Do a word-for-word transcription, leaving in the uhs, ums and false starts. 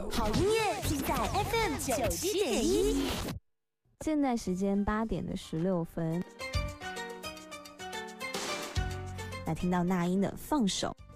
好音乐尽在 F M 九七点一。 现在时间八点的十六分，来听到那英的《放手》。